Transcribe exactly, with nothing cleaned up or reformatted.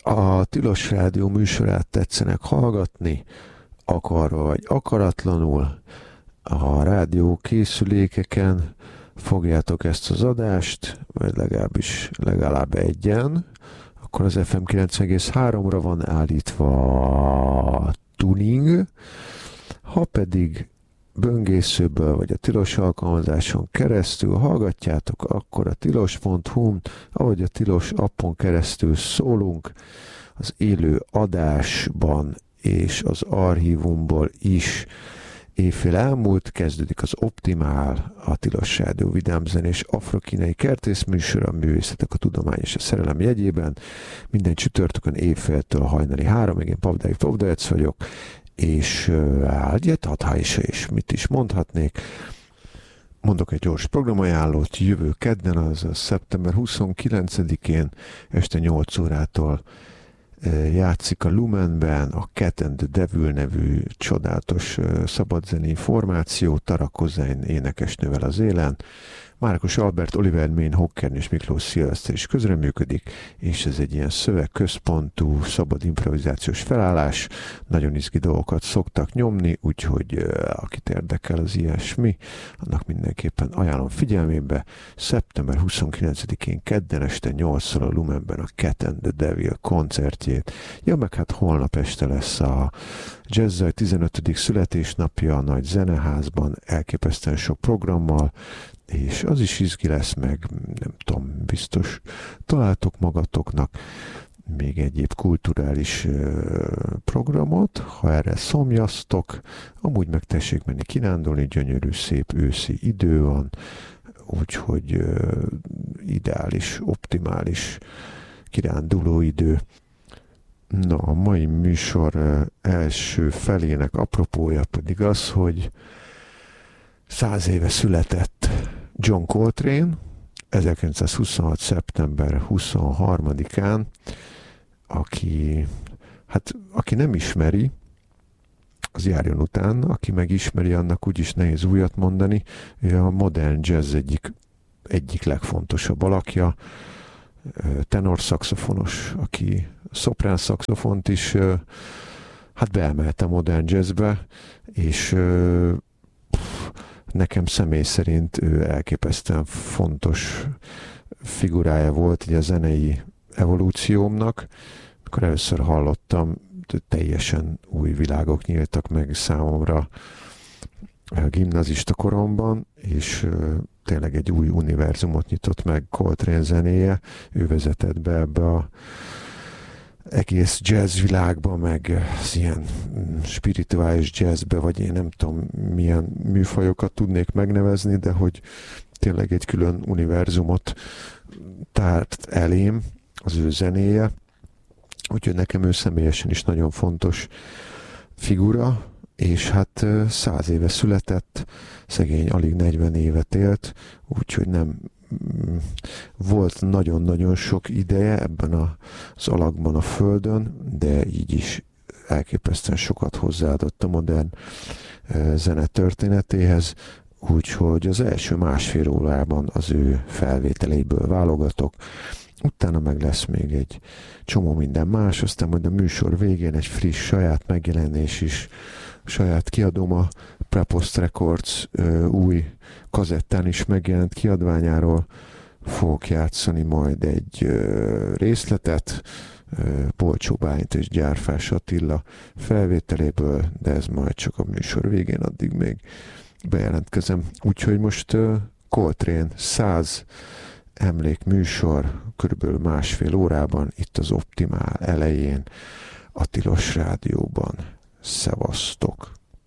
a Tilos Rádió műsorát tetszenek hallgatni, akarva vagy akaratlanul, a rádió készülékeken fogjátok ezt az adást, vagy legalábbis legalább egyen, akkor az ef em kilencven egész háromra van állítva tuning, ha pedig böngészőből vagy a Tilos alkalmazáson keresztül hallgatjátok, akkor a tilos pont hu-n, ahogy a Tilos appon keresztül szólunk, az élő adásban és az archívumból is. Éjfél elmúlt, kezdődik az Optimál, a Tilos Rádió vidámzenés afrokínai kertészműsor, a művészetek, a tudomány és a szerelem jegyében. Minden csütörtökön éjféltől hajnali háromig, én Pavdai Pavdaec vagyok, és hát ha is, és mit is mondhatnék. Mondok egy gyors programajánlót, jövő kedden, az a szeptember huszonkilencedikén este nyolc órától játszik a Lumenben a Cat and the Devil nevű csodálatos szabadzenei formáció, Tarak Kozány énekesnővel az élen. Márkos Albert, Oliver Mén, Hockern és Miklós Szilveszter is közreműködik, és ez egy ilyen szövegközpontú, szabad improvizációs felállás. Nagyon izgi dolgokat szoktak nyomni, úgyhogy akit érdekel az ilyesmi, annak mindenképpen ajánlom figyelmébe. szeptember huszonkilencedikén kedden este nyolcszor a Lumenben a Cat and the Devil koncertjét. Ja, meg hát holnap este lesz a Jazzzaj tizenötödik születésnapja a Nagy Zeneházban, elképesztően sok programmal, és az is izgi lesz, meg nem tudom, biztos találtok magatoknak még egyéb kulturális uh, programot, ha erre szomjaztok, amúgy meg tessék menni kirándulni, gyönyörű, szép őszi idő van, úgyhogy uh, ideális, optimális kiránduló idő. Na, a mai műsor uh, első felének apropója pedig az, hogy száz éve született John Coltrane, ezerkilencszázhuszonhat. szeptember huszonharmadikán, aki, hát, aki nem ismeri, az járjon után, aki megismeri, annak úgyis nehéz újat mondani. Ő a modern jazz egyik, egyik legfontosabb alakja, tenorszaxofonos, aki szoprán szaxofont is hát beemelte modern jazzbe, és nekem személy szerint ő elképesztően fontos figurája volt így a zenei evolúciómnak. Amikor először hallottam, teljesen új világok nyíltak meg számomra a gimnazista koromban, és tényleg egy új univerzumot nyitott meg Coltrane zenéje. Ő vezetett be ebbe a egész jazz világba, meg az ilyen spirituális jazzbe, vagy én nem tudom milyen műfajokat tudnék megnevezni, de hogy tényleg egy külön univerzumot tárt elém az ő zenéje. Úgyhogy nekem ő személyesen is nagyon fontos figura, és hát száz éve született, szegény alig negyven évet élt, úgyhogy nem volt nagyon-nagyon sok ideje ebben az alakban a Földön, de így is elképesztően sokat hozzáadott a modern zene történetéhez, úgyhogy az első másfél órában az ő felvételeiből válogatok, utána meg lesz még egy csomó minden más, aztán majd a műsor végén egy friss saját megjelenés is, saját kiadom a Prepost Records új kazettán is megjelent kiadványáról fogok játszani majd egy részletet, Polcsó Bálint és Gyárfás Attila felvételéből, de ez majd csak a műsor végén, addig még bejelentkezem. Úgyhogy most Coltrane száz emlékműsor körülbelül másfél órában itt az Optimál elején a Tilos Rádióban. Szevasztok!